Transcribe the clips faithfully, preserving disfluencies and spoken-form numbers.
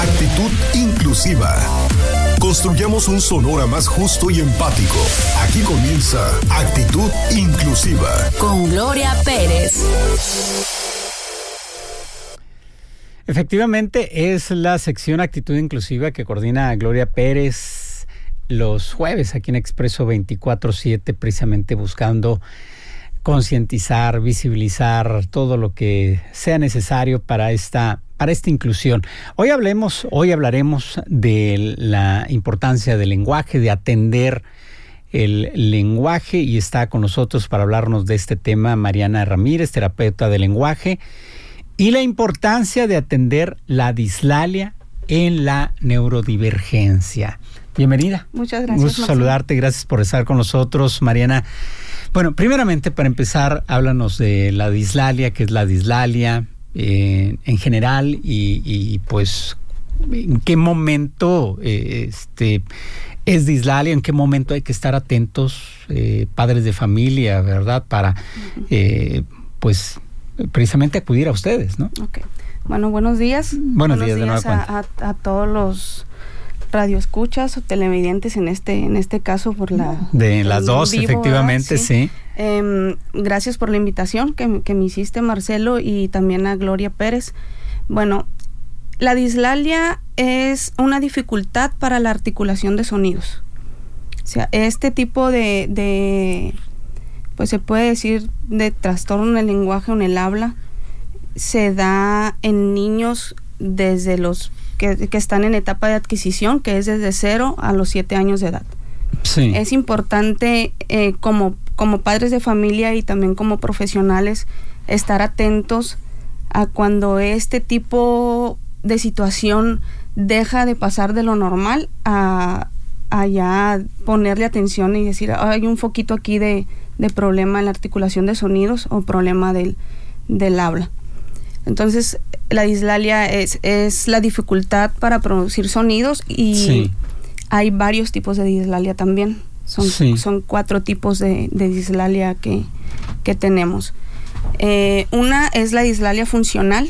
Actitud inclusiva. Construyamos un Sonora más justo y empático. Aquí comienza Actitud Inclusiva. Con Gloria Pérez. Efectivamente, es la sección Actitud Inclusiva que coordina Gloria Pérez los jueves aquí en Expreso veinticuatro siete, precisamente buscando concientizar, visibilizar todo lo que sea necesario para esta, para esta inclusión. Hoy hablemos, hoy hablaremos de la importancia del lenguaje, de atender el lenguaje, y está con nosotros para hablarnos de este tema Mariana Ramírez, terapeuta de lenguaje, y la importancia de atender la dislalia en la neurodivergencia. Bienvenida. Muchas gracias. Gusto Marcelo. saludarte, gracias por estar con nosotros, Mariana. Bueno, primeramente, para empezar, háblanos de la dislalia, qué es la dislalia eh, en general y, y pues en qué momento eh, este, es dislalia, en qué momento hay que estar atentos, eh, padres de familia, ¿verdad? Para, eh, pues, precisamente acudir a ustedes, ¿no? Ok. Bueno, buenos días. Buenos, buenos días, días de nueva a, a, a todos los radioescuchas o televidentes en este en este caso por la de las dos vivo, efectivamente, sí, sí. Eh, gracias por la invitación que, que me hiciste, Marcelo, y también a Gloria Pérez. Bueno, la dislalia es una dificultad para la articulación de sonidos. O sea, este tipo de, de pues se puede decir de trastorno en el lenguaje o en el habla se da en niños desde los Que, que están en etapa de adquisición, que es desde cero a los siete años de edad. Sí. Es importante eh, como, como padres de familia y también como profesionales estar atentos a cuando este tipo de situación deja de pasar de lo normal a, a ya ponerle atención y decir, oh, hay un foquito aquí de, de problema en la articulación de sonidos o problema del, del habla. Entonces, la dislalia es, es la dificultad para producir sonidos y sí. Hay varios tipos de dislalia también. Son, sí. son cuatro tipos de, de dislalia que, que tenemos. Eh, una es la dislalia funcional,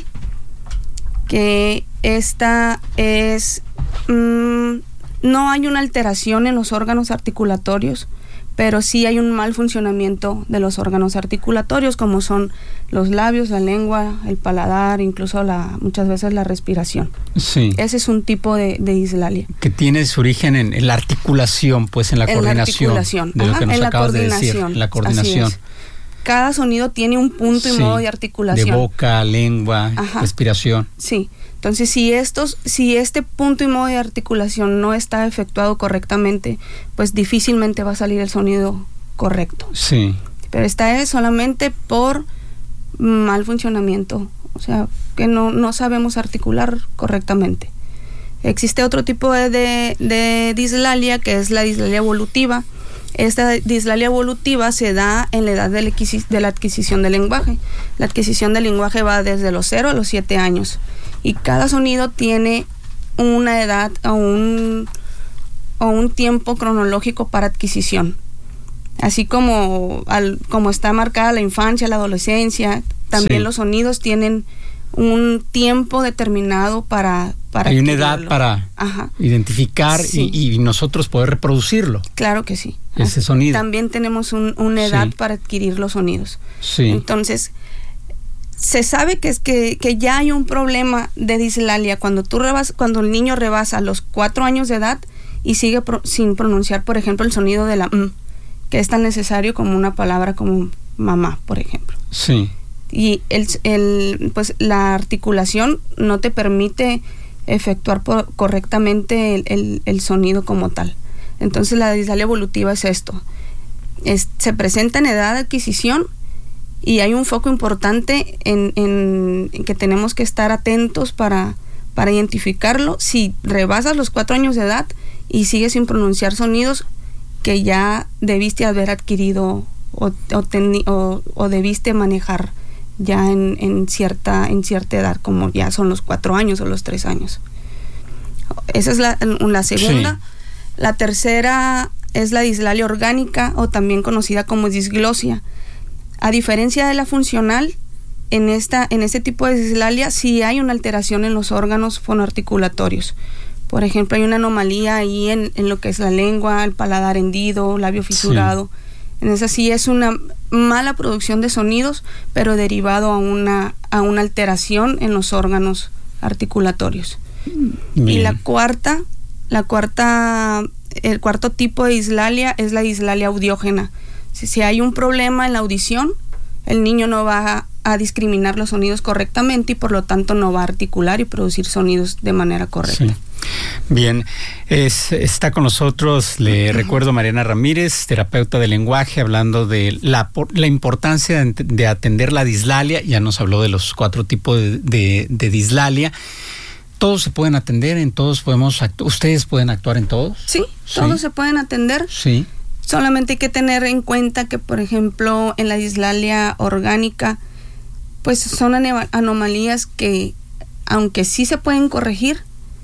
que esta es... Mmm, no hay una alteración en los órganos articulatorios, pero sí hay un mal funcionamiento de los órganos articulatorios, como son los labios, la lengua, el paladar, incluso la, muchas veces la respiración. Sí. Ese es un tipo de, de dislalia. Que tiene su origen en, en la articulación, pues en la en coordinación. La articulación. De Ajá, lo que nos en acabas la de decir. La coordinación. Cada sonido tiene un punto y sí, modo de articulación. De boca, lengua, Ajá. respiración. Sí. Entonces, si estos, si este punto y modo de articulación no está efectuado correctamente, pues difícilmente va a salir el sonido correcto. Sí. Pero esta es solamente por mal funcionamiento, o sea, que no, no sabemos articular correctamente. Existe otro tipo de, de, de dislalia, que es la dislalia evolutiva. Esta dislalia evolutiva se da en la edad de la, adquisi- de la adquisición del lenguaje. La adquisición del lenguaje va desde los cero a los siete años. Y cada sonido tiene una edad o un, o un tiempo cronológico para adquisición. Así como, al, como está marcada la infancia, la adolescencia, también sí. los sonidos tienen un tiempo determinado para, para Hay una edad para Ajá. identificar sí. y, y nosotros poder reproducirlo. Claro que sí. Ese sonido. También tenemos un, una edad sí. para adquirir los sonidos. Sí. Entonces, se sabe que, es que, que ya hay un problema de dislalia cuando, tú rebas, cuando el niño rebasa los cuatro años de edad y sigue pro, sin pronunciar, por ejemplo, el sonido de la M, que es tan necesario como una palabra como mamá, por ejemplo. Sí. Y el, el, pues, la articulación no te permite efectuar por, correctamente el, el, el sonido como tal. Entonces, la dislalia evolutiva es esto. Es, se presenta en edad de adquisición y hay un foco importante en, en, en que tenemos que estar atentos para, para identificarlo. Si rebasas los cuatro años de edad y sigues sin pronunciar sonidos que ya debiste haber adquirido o, o, ten, o, o debiste manejar ya en, en, cierta, en cierta edad, como ya son los cuatro años o los tres años. Esa es la, la segunda. Sí. La tercera es la dislalia orgánica, o también conocida como disglosia. A diferencia de la funcional, en, esta, en este tipo de dislalia sí hay una alteración en los órganos fonoarticulatorios. Por ejemplo, hay una anomalía ahí en, en lo que es la lengua, el paladar hendido, labio fisurado. Sí. En esa sí es una mala producción de sonidos, pero derivado a una, a una alteración en los órganos articulatorios. Bien. Y la cuarta, la cuarta, el cuarto tipo de dislalia es la dislalia audiógena. Si, si hay un problema en la audición, el niño no va a, a discriminar los sonidos correctamente y por lo tanto no va a articular y producir sonidos de manera correcta. Sí. Bien, es, está con nosotros, le uh-huh. recuerdo, Mariana Ramírez, terapeuta de lenguaje, hablando de la, la importancia de, de atender la dislalia. Ya nos habló de los cuatro tipos de, de, de dislalia. ¿Todos se pueden atender? ¿En todos podemos actu- ¿Ustedes pueden actuar en todos? Sí, sí, todos se pueden atender. Sí. Solamente hay que tener en cuenta que, por ejemplo, en la dislalia orgánica, pues son an- anomalías que, aunque sí se pueden corregir,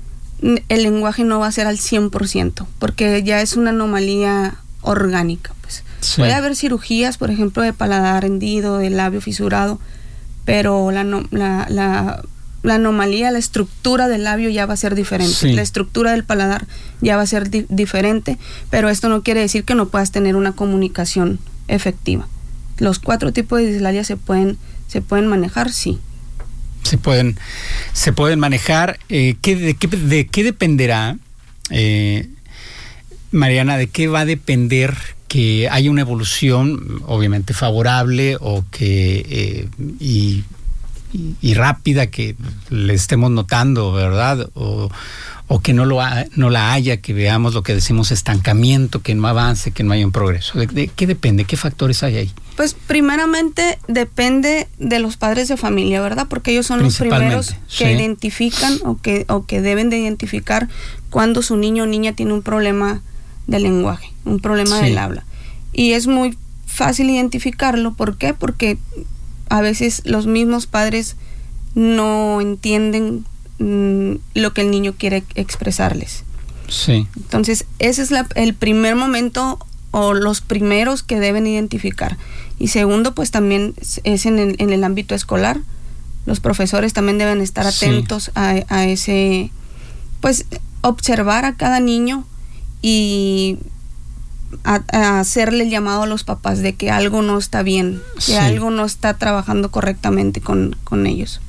el lenguaje no va a ser al cien por ciento, porque ya es una anomalía orgánica. Pues. Sí. Puede haber cirugías, por ejemplo, de paladar hendido, de labio fisurado, pero la, no, la, la, la anomalía, la estructura del labio ya va a ser diferente. Sí. La estructura del paladar ya va a ser di- diferente, pero esto no quiere decir que no puedas tener una comunicación efectiva. Los cuatro tipos de dislalia se pueden, se pueden manejar, sí. Se pueden, se pueden manejar. Eh, ¿qué, de, qué, ¿De qué dependerá, eh, Mariana, de qué va a depender que haya una evolución obviamente favorable o que eh, y, y, y rápida que le estemos notando, ¿verdad? O, o que no lo ha, no la haya, que veamos lo que decimos estancamiento, que no avance, que no haya un progreso. ¿De, de qué depende? ¿Qué factores hay ahí? Pues primeramente depende de los padres de familia, ¿verdad? Porque ellos son los primeros que sí. identifican o que, o que deben de identificar cuando su niño o niña tiene un problema del lenguaje, un problema sí. del habla. Y es muy fácil identificarlo. ¿Por qué? Porque a veces los mismos padres no entienden mmm, lo que el niño quiere expresarles. Sí. Entonces, ese es la, el primer momento o los primeros que deben identificar. Y segundo, pues también es en el, en el ámbito escolar. Los profesores también deben estar atentos sí. a, a ese, pues observar a cada niño y a, a hacerle el llamado a los papás de que algo no está bien, que sí. algo no está trabajando correctamente con, con ellos.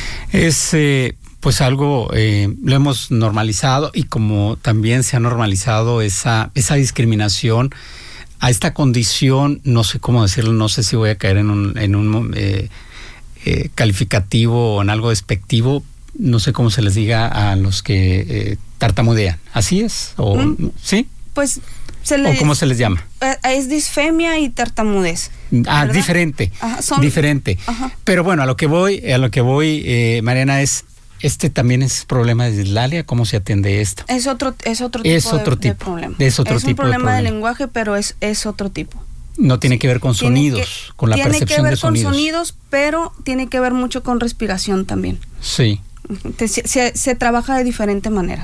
Es eh, pues algo, eh, lo hemos normalizado, y como también se ha normalizado esa, esa discriminación a esta condición, no sé cómo decirlo, no sé si voy a caer en un, en un eh, eh, calificativo o en algo despectivo, no sé cómo se les diga a los que eh, tartamudean. ¿Así es? ¿O mm, sí? Pues se le, ¿o cómo se les llama? Es disfemia y tartamudez. Ah, ¿verdad? diferente. Ajá, son, diferente. Ajá. Pero bueno, a lo que voy, a lo que voy, eh, Mariana, es este también es problema de dislalia. ¿Cómo se atiende esto? Es otro, es otro tipo, es otro de, tipo de problema. Es otro es tipo un problema de, de lenguaje, pero es, es otro tipo. No tiene que ver con sonidos, que, con la percepción de sonidos. Tiene que ver con sonidos, pero tiene que ver mucho con respiración también. Sí. Se, se, se trabaja de diferente manera.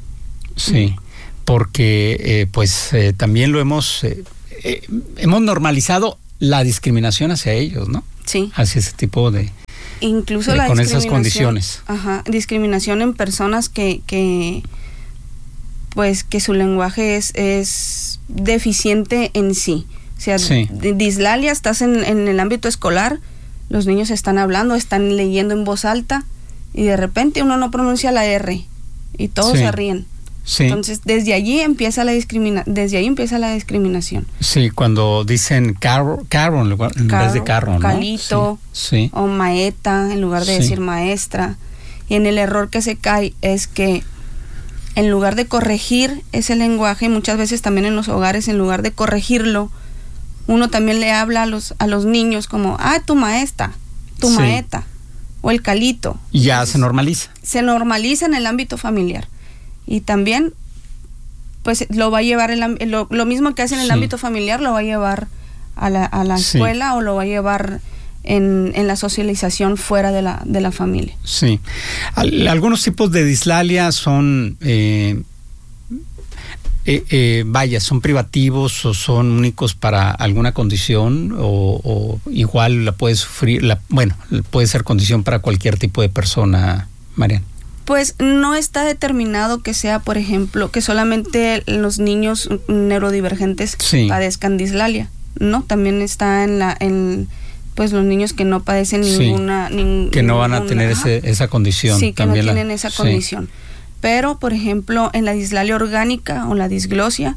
Sí, porque eh, pues eh, también lo hemos eh, eh, hemos normalizado la discriminación hacia ellos, ¿no? Sí. Hacia ese tipo de incluso de, la con esas condiciones. Ajá, discriminación en personas que que pues que su lenguaje es es deficiente en sí. O sea, sí. dislalia, estás en, en el ámbito escolar, los niños están hablando, están leyendo en voz alta y de repente uno no pronuncia la R y todos sí. se ríen. Sí. Entonces, desde allí empieza la discrimina desde ahí empieza la discriminación. Sí, cuando dicen carro, carro en lugar en vez de carro, ¿no? Calito, sí. Sí. o maeta en lugar de sí. decir maestra. Y en el error que se cae es que en lugar de corregir ese lenguaje, muchas veces también en los hogares, en lugar de corregirlo, uno también le habla a los a los niños como, ah, tu maestra, tu sí. maeta, o el calito. Y ya Entonces, se normaliza. Se normaliza en el ámbito familiar. Y también, pues lo va a llevar, el, lo, lo mismo que hace en el sí. ámbito familiar, lo va a llevar a la, a la sí. escuela o lo va a llevar en, en la socialización fuera de la, de la familia. Sí. Al, algunos tipos de dislalia son... Eh, eh, eh, vaya, ¿son privativos o son únicos para alguna condición o, o igual la puede sufrir, la, bueno, puede ser condición para cualquier tipo de persona, Mariana? Pues no está determinado que sea, por ejemplo, que solamente los niños neurodivergentes sí. padezcan dislalia, ¿no? También está en la en pues los niños que no padecen sí. ninguna nin, que no van a ninguna, tener ese, esa condición. Sí, que también no tienen la, esa sí. condición. Pero, por ejemplo, en la dislalia orgánica o la disglosia,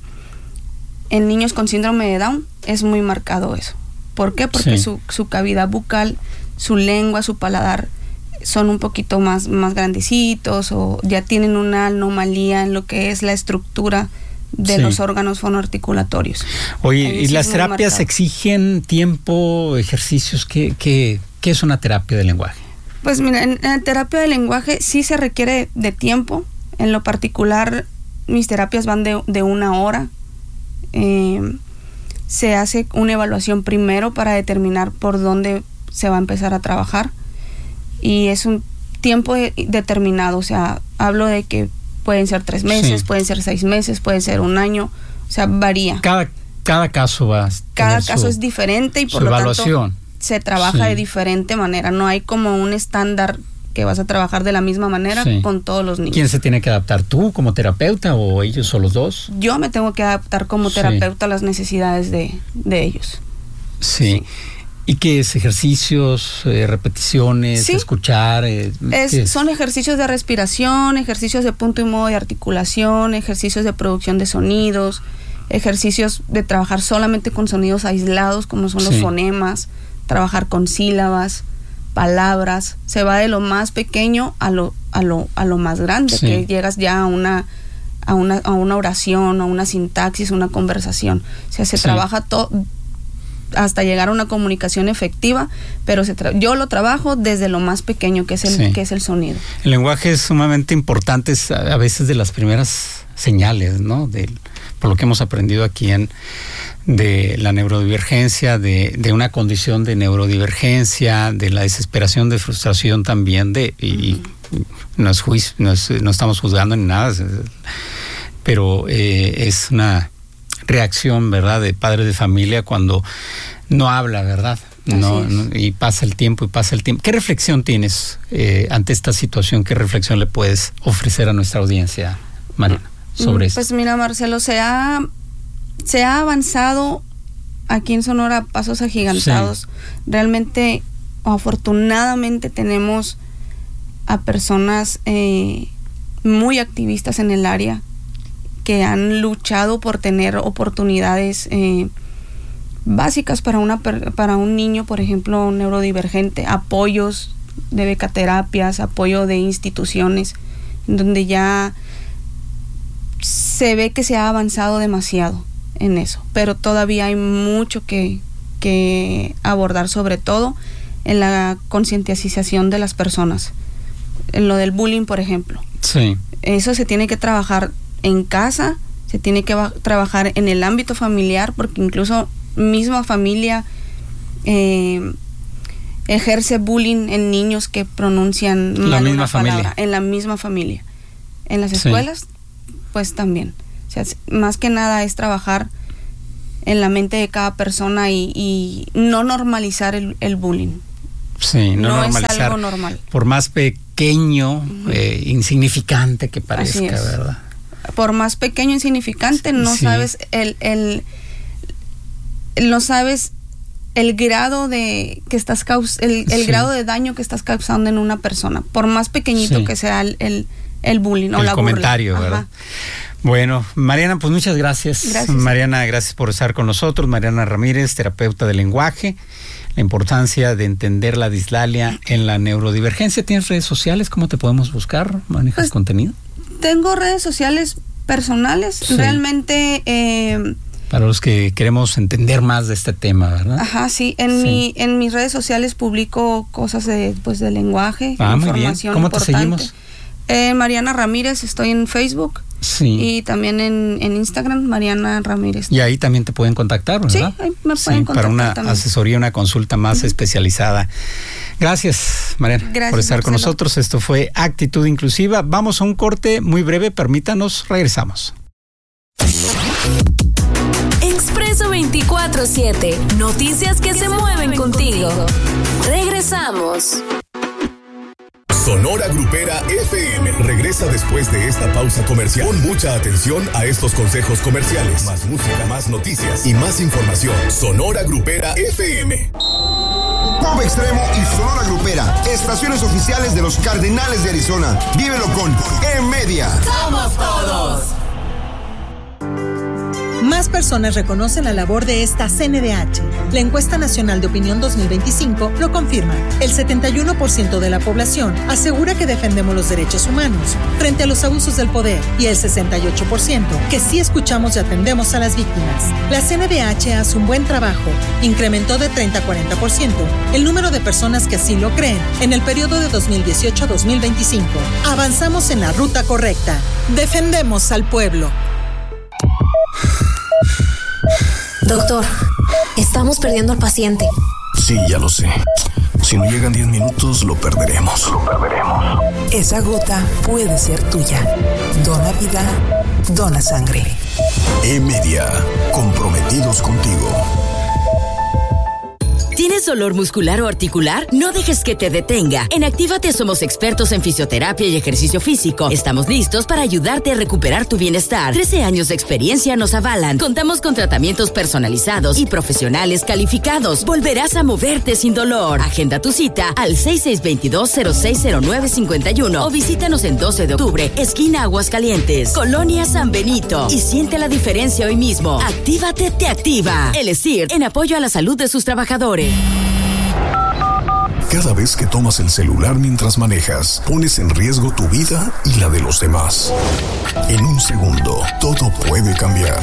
en niños con síndrome de Down es muy marcado eso. ¿Por qué? Porque sí. su, su cavidad bucal, su lengua, su paladar son un poquito más, más grandecitos o ya tienen una anomalía en lo que es la estructura de sí. los órganos fonoarticulatorios. Oye, ¿y las terapias marcado. exigen tiempo, ejercicios? ¿Qué, qué, qué es una terapia de lenguaje? Pues mira, en la terapia de lenguaje sí se requiere de tiempo. En lo particular, mis terapias van de, de una hora. Eh, se hace una evaluación primero para determinar por dónde se va a empezar a trabajar. Y es un tiempo de, determinado. O sea, hablo de que pueden ser tres meses, sí. pueden ser seis meses, puede ser un año. O sea, varía. Cada, cada caso va a Cada caso su, es diferente y por lo evaluación. tanto se trabaja sí. de diferente manera. No hay como un estándar que vas a trabajar de la misma manera sí. con todos los niños. ¿Quién se tiene que adaptar? ¿Tú como terapeuta o ellos o los dos? Yo me tengo que adaptar como terapeuta sí. a las necesidades de, de ellos. Sí. sí. ¿Y qué es? ¿Ejercicios, eh, repeticiones, sí. escuchar? Eh, es, es? Son ejercicios de respiración, ejercicios de punto y modo de articulación, ejercicios de producción de sonidos, ejercicios de trabajar solamente con sonidos aislados como son los sí. fonemas, trabajar con sílabas, palabras. Se va de lo más pequeño a lo a lo a lo más grande, sí. que llegas ya a una a una a una oración, a una sintaxis, una conversación. O sea, se sí. trabaja todo hasta llegar a una comunicación efectiva, pero se tra- yo lo trabajo desde lo más pequeño, que es el sí. que es el sonido. El lenguaje es sumamente importante, es a veces de las primeras señales, ¿no? Del, por lo que hemos aprendido aquí en de la neurodivergencia, de, de una condición de neurodivergencia, de la desesperación, de frustración también, de y, uh-huh. y no es juicio, no, es, no estamos juzgando ni nada, pero eh, es una reacción, ¿verdad?, de padre de familia cuando no habla, ¿verdad? No, no, y pasa el tiempo y pasa el tiempo. ¿Qué reflexión tienes eh, ante esta situación? ¿Qué reflexión le puedes ofrecer a nuestra audiencia, Mariana, sobre esto? Pues mira, Marcelo, se ha se ha avanzado aquí en Sonora a pasos agigantados. Sí. Realmente, afortunadamente, tenemos a personas eh, muy activistas en el área que han luchado por tener oportunidades eh, básicas para una para un niño, por ejemplo, neurodivergente, apoyos de becaterapias, apoyo de instituciones, donde ya se ve que se ha avanzado demasiado en eso, pero todavía hay mucho que, que abordar, sobre todo en la concientización de las personas, en lo del bullying, por ejemplo. Sí. Eso se tiene que trabajar en casa, se tiene que va- trabajar en el ámbito familiar, porque incluso misma familia eh, ejerce bullying en niños que pronuncian la mal misma una familia. palabra, en la misma familia. En las escuelas, sí. pues también. O sea, más que nada es trabajar en la mente de cada persona y, y no normalizar el, el bullying. Sí, no, no normalizar. Es algo normal. Por más pequeño, uh-huh. eh, insignificante que parezca, ¿verdad? Por más pequeño, insignificante, no sí. sabes el, el, no sabes el grado de que estás caus- el, el sí. grado de daño que estás causando en una persona, por más pequeñito sí. que sea el, el, el bullying o el la comentario, burla. ¿verdad? Ajá. Bueno, Mariana, pues muchas gracias. Gracias. Mariana, gracias por estar con nosotros. Mariana Ramírez, terapeuta de lenguaje. La importancia de entender la dislalia en la neurodivergencia. ¿Tienes redes sociales? ¿Cómo te podemos buscar? ¿Manejas pues, contenido? Tengo redes sociales personales. Sí. Realmente... Eh, para los que queremos entender más de este tema, ¿verdad? Ajá, sí. En, sí. Mi, en mis redes sociales publico cosas de, pues, de lenguaje, ah, información muy bien. ¿Cómo importante. te seguimos? Eh, Mariana Ramírez, estoy en Facebook. Sí. Y también en, en Instagram, Mariana Ramírez. Y ahí también te pueden contactar, ¿verdad? Sí, ahí me pueden sí, contactar para una también. asesoría, una consulta más uh-huh. especializada. Gracias, Mariana, Gracias, por estar Marcelo. con nosotros. Esto fue Actitud Inclusiva. Vamos a un corte muy breve, permítanos, regresamos. Expreso veinticuatro siete. Noticias que se mueven contigo. Regresamos. Sonora Grupera F M regresa después de esta pausa comercial. Pon mucha atención a estos consejos comerciales. Más música, más noticias y más información. Sonora Grupera F M. Pop Extremo y Sonora Grupera, estaciones oficiales de los Cardenales de Arizona. Vívelo con E-Media. ¡Somos todos! Más personas reconocen la labor de esta C N D H. La encuesta nacional de opinión dos mil veinticinco lo confirma. El setenta y uno por ciento de la población asegura que defendemos los derechos humanos frente a los abusos del poder y el sesenta y ocho por ciento que sí escuchamos y atendemos a las víctimas. La C N D H hace un buen trabajo. Incrementó de treinta a cuarenta por ciento el número de personas que así lo creen en el periodo de dos mil dieciocho a dos mil veinticinco. Avanzamos en la ruta correcta. Defendemos al pueblo. Doctor, estamos perdiendo al paciente. Sí, ya lo sé. Si no llegan diez minutos, lo perderemos. Lo perderemos. Esa gota puede ser tuya. Dona vida, dona sangre. E-Media, comprometidos contigo. ¿Tienes dolor muscular o articular? No dejes que te detenga. En Actívate somos expertos en fisioterapia y ejercicio físico. Estamos listos para ayudarte a recuperar tu bienestar. trece años de experiencia nos avalan. Contamos con tratamientos personalizados y profesionales calificados. Volverás a moverte sin dolor. Agenda tu cita al seis seis dos dos, cero seis cero nueve cinco uno o visítanos en doce de octubre, esquina Aguascalientes, Colonia San Benito. Y siente la diferencia hoy mismo. Actívate te activa. El E S I R en apoyo a la salud de sus trabajadores. Cada vez que tomas el celular mientras manejas, pones en riesgo tu vida y la de los demás. En un segundo, todo puede cambiar.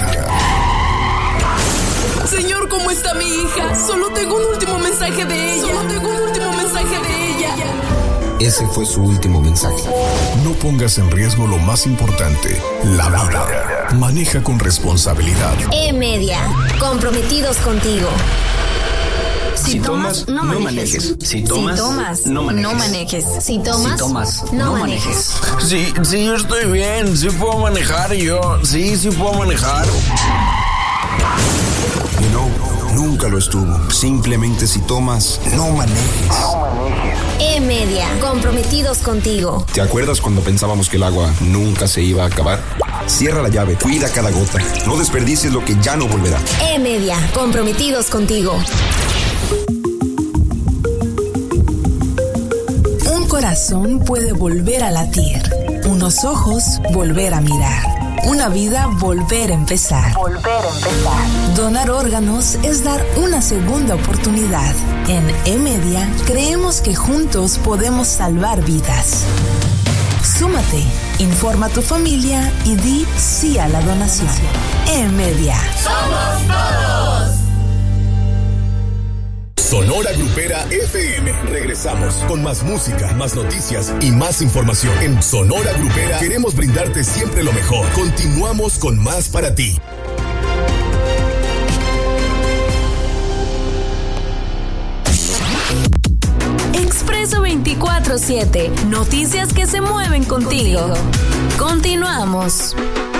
Señor, ¿cómo está mi hija? Solo tengo un último mensaje de ella. Solo tengo un último mensaje de ella. Ese fue su último mensaje. No pongas en riesgo lo más importante, la vida. Maneja con responsabilidad. E-Media, comprometidos contigo. Si, si tomas, no manejes. No manejes. Si tomas, si tomas no manejes. No manejes. Si tomas, si tomas no, no manejes. manejes. Sí, sí, yo estoy bien. Sí puedo manejar yo. Sí, sí puedo manejar. Y no, nunca lo estuvo. Simplemente si tomas, no manejes. No manejes. E-Media, comprometidos contigo. ¿Te acuerdas cuando pensábamos que el agua nunca se iba a acabar? Cierra la llave, cuida cada gota. No desperdicies lo que ya no volverá. E-Media, comprometidos contigo. Un corazón puede volver a latir, unos ojos volver a mirar, una vida volver a empezar. Volver a empezar. Donar órganos es dar una segunda oportunidad. En E-Media creemos que juntos podemos salvar vidas. Súmate, informa a tu familia y di sí a la donación. E-Media. ¡Somos todos! Sonora Grupera F M. Regresamos con más música, más noticias y más información. En Sonora Grupera queremos brindarte siempre lo mejor. Continuamos con más para ti. Expreso veinticuatro siete. Noticias que se mueven contigo. Continuamos.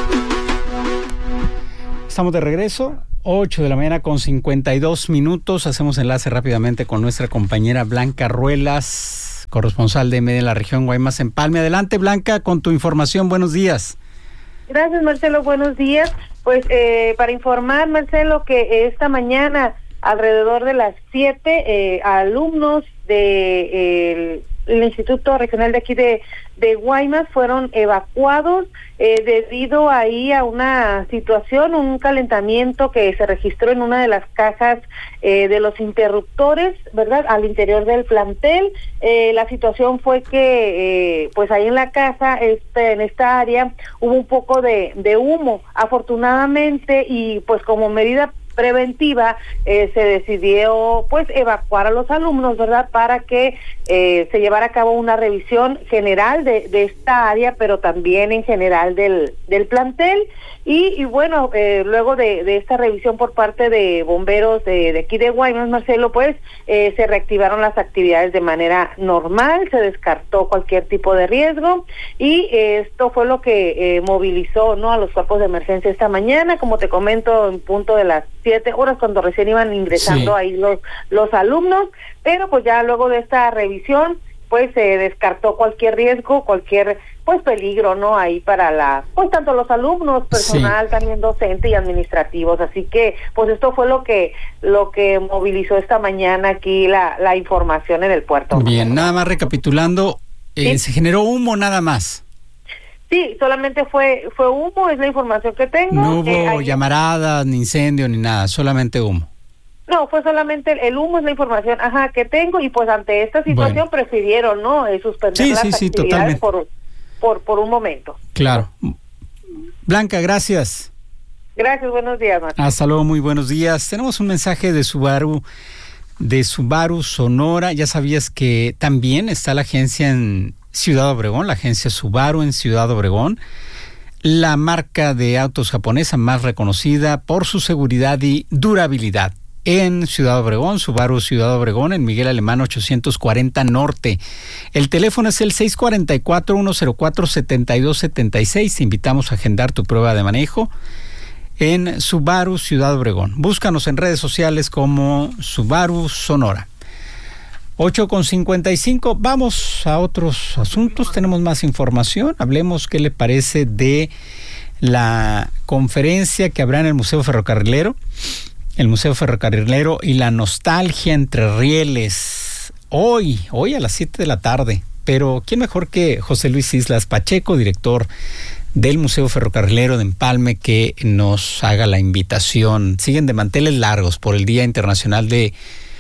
Estamos de regreso. ocho de la mañana con cincuenta y dos minutos. Hacemos enlace rápidamente con nuestra compañera Blanca Ruelas, corresponsal de E-Media en la región Guaymas Empalme. Adelante, Blanca, con tu información. Buenos días. Gracias, Marcelo. Buenos días. Pues eh, para informar, Marcelo, que esta mañana, alrededor de las siete, eh, alumnos de eh, el Instituto Regional de aquí de, de Guaymas fueron evacuados eh, debido ahí a una situación, un calentamiento que se registró en una de las cajas eh, de los interruptores, ¿verdad?, al interior del plantel. Eh, la situación fue que, eh, pues ahí en la casa, este, en esta área, hubo un poco de, de humo. Afortunadamente, y pues como medida preventiva, eh, se decidió pues evacuar a los alumnos, ¿verdad?, para que eh, se llevara a cabo una revisión general de, de esta área, pero también en general del, del plantel. Y, y bueno, eh, luego de, de esta revisión por parte de bomberos de, de aquí de Guaymas, Marcelo, pues eh, se reactivaron las actividades de manera normal, se descartó cualquier tipo de riesgo, y eh, esto fue lo que eh, movilizó, ¿no?, a los cuerpos de emergencia esta mañana. Como te comento, en punto de las siete siete horas cuando recién iban ingresando sí. ahí los, los alumnos, pero pues ya luego de esta revisión pues se descartó cualquier riesgo, cualquier pues peligro, ¿no? Ahí para la, pues tanto los alumnos, personal, sí. también docente y administrativos, así que pues esto fue lo que lo que movilizó esta mañana aquí la, la información en el puerto. Bien, nada más recapitulando, eh, ¿sí? se generó humo nada más. Sí, solamente fue fue humo, es la información que tengo. No hubo eh, ahí... llamaradas, ni incendio, ni nada, solamente humo. No, fue solamente el, el humo, es la información ajá, que tengo, y pues ante esta situación bueno. prefirieron, ¿no? Eh, suspender sí, las sí, sí, actividades totalmente. por, por, por un momento. Claro. Blanca, gracias. Gracias, buenos días, Martín. Hasta luego, muy buenos días. Tenemos un mensaje de Subaru, de Subaru Sonora. Ya sabías que también está la agencia en Ciudad Obregón, la agencia Subaru en Ciudad Obregón, la marca de autos japonesa más reconocida por su seguridad y durabilidad. En Ciudad Obregón, Subaru Ciudad Obregón, en Miguel Alemán ochocientos cuarenta Norte. El teléfono es el seis cuatro cuatro, uno cero cuatro, siete dos siete seis. Te invitamos a agendar tu prueba de manejo en Subaru Ciudad Obregón. Búscanos en redes sociales como Subaru Sonora. ocho con cincuenta y cinco. Vamos a otros asuntos. Tenemos más información. Hablemos qué le parece de la conferencia que habrá en el Museo Ferrocarrilero. El Museo Ferrocarrilero y la nostalgia entre rieles. Hoy, hoy a las siete de la tarde. Pero ¿quién mejor que José Luis Islas Pacheco, director del Museo Ferrocarrilero de Empalme, que nos haga la invitación? Siguen de manteles largos por el Día Internacional de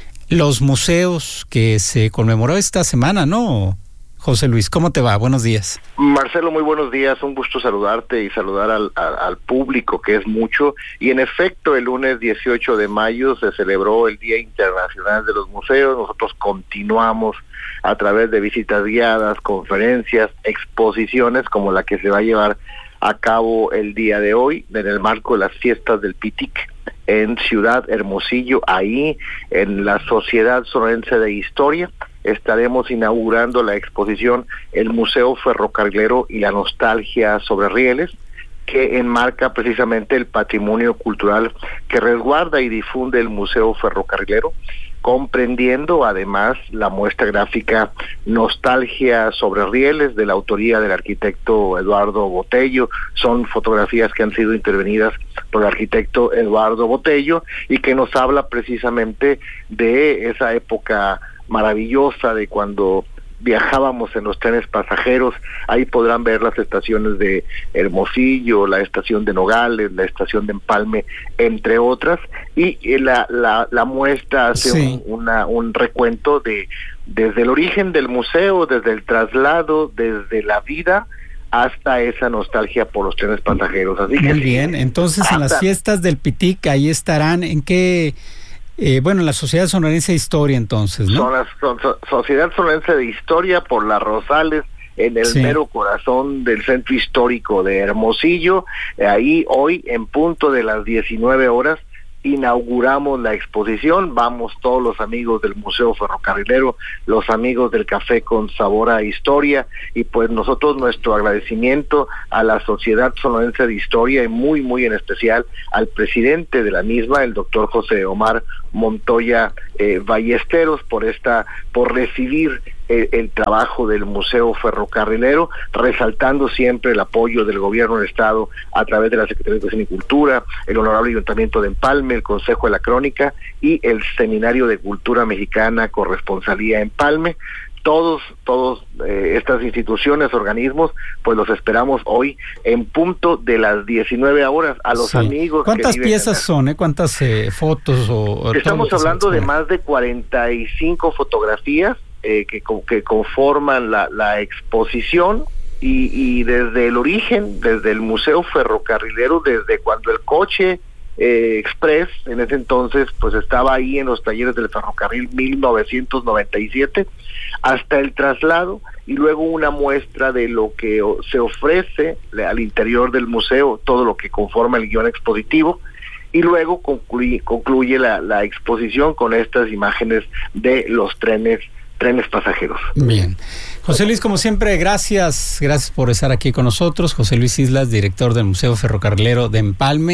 los Museos que se conmemoró esta semana, ¿no? José Luis, ¿cómo te va? Buenos días. Marcelo, muy buenos días. Un gusto saludarte y saludar al, al, al público, que es mucho. Y en efecto, el lunes dieciocho de mayo se celebró el Día Internacional de los Museos. Nosotros continuamos a través de visitas guiadas, conferencias, exposiciones, como la que se va a llevar a cabo el día de hoy, en el marco de las fiestas del Pitic, en Ciudad Hermosillo, ahí en la Sociedad Sonorense de Historia. Estaremos inaugurando la exposición El Museo Ferrocarrilero y la Nostalgia sobre Rieles, que enmarca precisamente el patrimonio cultural que resguarda y difunde el Museo Ferrocarrilero, comprendiendo además la muestra gráfica Nostalgia sobre Rieles, de la autoría del arquitecto Eduardo Botello. Son fotografías que han sido intervenidas por el arquitecto Eduardo Botello y que nos habla precisamente de esa época maravillosa de cuando viajábamos en los trenes pasajeros. Ahí podrán ver las estaciones de Hermosillo, la estación de Nogales, la estación de Empalme, entre otras, y la la, la muestra hace sí. un, una, un recuento de desde el origen del museo, desde el traslado, desde la vida hasta esa nostalgia por los trenes pasajeros. Así Muy que bien, entonces hasta en las fiestas del Pitic ahí estarán. ¿En qué? Eh, bueno, la Sociedad Sonorense de Historia, entonces, ¿no? Son la son, son, Sociedad Sonorense de Historia por las Rosales, en el sí. mero corazón del centro histórico de Hermosillo. Eh, ahí hoy, en punto de las diecinueve horas, inauguramos la exposición. Vamos todos los amigos del Museo Ferrocarrilero, los amigos del Café con Sabor a Historia, y pues nosotros nuestro agradecimiento a la Sociedad Sonorense de Historia y muy muy en especial al presidente de la misma, el doctor José Omar Montoya eh, Ballesteros, por esta por recibir el, el trabajo del Museo Ferrocarrilero, resaltando siempre el apoyo del gobierno del estado a través de la Secretaría de Educación y Cultura, el Honorable Ayuntamiento de Empalme, el Consejo de la Crónica y el Seminario de Cultura Mexicana Corresponsalía Empalme. Todos, todos eh, estas instituciones, organismos, pues los esperamos hoy en punto de las diecinueve horas. A los sí. amigos. ¿Cuántas que piezas son? Eh? ¿Cuántas eh, fotos? O, Estamos hablando de más de cuarenta y cinco fotografías eh, que, que conforman la, la exposición. Y, y desde el origen, desde el Museo Ferrocarrilero, desde cuando el coche eh, express, en ese entonces, pues estaba ahí en los talleres del ferrocarril mil novecientos noventa y siete, hasta el traslado, y luego una muestra de lo que se ofrece al interior del museo, todo lo que conforma el guión expositivo, y luego concluye, concluye la, la exposición con estas imágenes de los trenes trenes pasajeros. Bien. José Luis, como siempre, gracias, gracias por estar aquí con nosotros. José Luis Islas, director del Museo Ferrocarrilero de Empalme.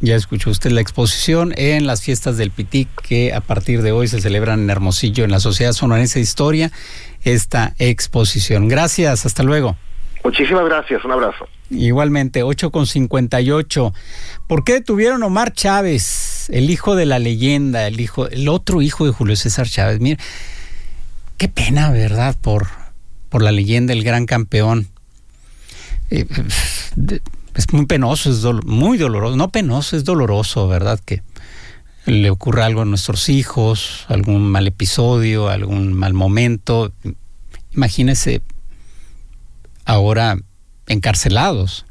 Ya escuchó usted la exposición en las fiestas del Pitic, que a partir de hoy se celebran en Hermosillo, en la Sociedad Sonorense de Historia, esta exposición. Gracias, hasta luego. Muchísimas gracias, un abrazo. Igualmente, ocho con cincuenta y ocho. ¿Por qué detuvieron a Omar Chávez, el hijo de la leyenda, el hijo, el otro hijo de Julio César Chávez? Mire, qué pena, ¿verdad? Por, por la leyenda, el gran campeón. Eh, de, Es muy penoso, es do- muy doloroso, no penoso, es doloroso, ¿verdad? Que le ocurra algo a nuestros hijos, algún mal episodio, algún mal momento. Imagínese ahora encarcelados.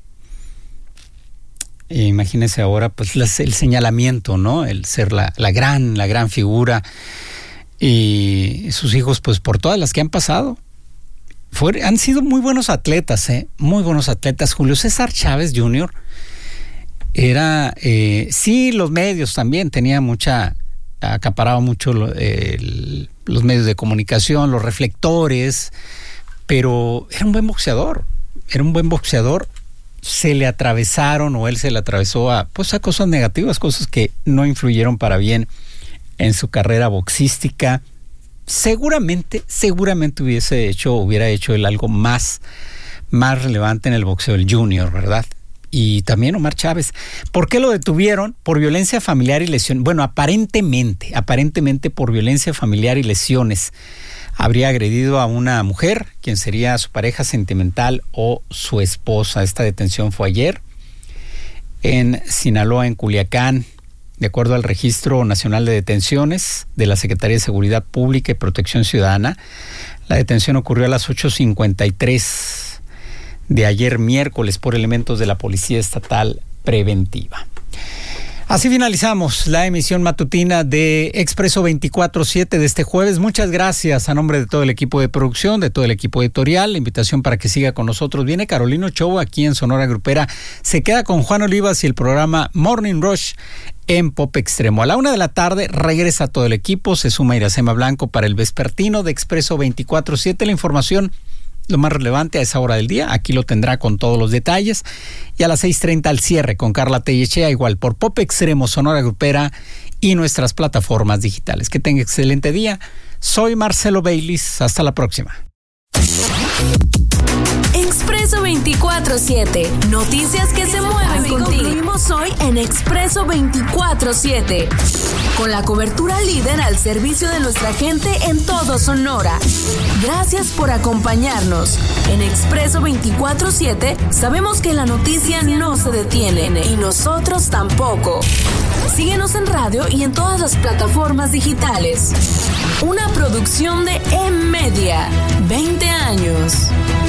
E imagínese ahora pues las, el señalamiento, ¿no? El ser la, la gran, la gran figura. Y sus hijos pues por todas las que han pasado. Fue, han sido muy buenos atletas, ¿eh? Muy buenos atletas. Julio César Chávez junior era, eh, sí, los medios también, tenía mucha, acaparaba mucho eh, el, los medios de comunicación, los reflectores, pero era un buen boxeador, era un buen boxeador. Se le atravesaron, o él se le atravesó a, pues, a cosas negativas, cosas que no influyeron para bien en su carrera boxística. Seguramente, seguramente hubiese hecho, hubiera hecho él algo más, más relevante en el boxeo, el junior, ¿verdad? Y también Omar Chávez. ¿Por qué lo detuvieron? Por violencia familiar y lesiones. Bueno, aparentemente, aparentemente por violencia familiar y lesiones. Habría agredido a una mujer, quien sería su pareja sentimental o su esposa. Esta detención fue ayer en Sinaloa, en Culiacán. De acuerdo al Registro Nacional de Detenciones de la Secretaría de Seguridad Pública y Protección Ciudadana, la detención ocurrió a las ocho cincuenta y tres de ayer miércoles por elementos de la Policía Estatal Preventiva. Así finalizamos la emisión matutina de Expreso veinticuatro siete de este jueves. Muchas gracias a nombre de todo el equipo de producción, de todo el equipo editorial. La invitación para que siga con nosotros. Viene Carolina Ochoa aquí en Sonora Grupera. Se queda con Juan Olivas y el programa Morning Rush en Pop Extremo. A la una de la tarde regresa todo el equipo. Se suma Iracema Blanco para el vespertino de Expreso veinticuatro siete. La información, lo más relevante a esa hora del día, aquí lo tendrá con todos los detalles. Y a las seis treinta al cierre con Carla Tellechea, igual por Pop Extremo, Sonora Grupera y nuestras plataformas digitales. Que tenga excelente día. Soy Marcelo Baylis. Hasta la próxima. Expreso veinticuatro siete. Noticias que se mueven contigo. Concluimos hoy en Expreso veinticuatro siete. Con la cobertura líder al servicio de nuestra gente en todo Sonora. Gracias por acompañarnos. En Expreso veinticuatro siete sabemos que la noticia no se detiene y nosotros tampoco. Síguenos en radio y en todas las plataformas digitales. Una producción de M-Media. veinte años.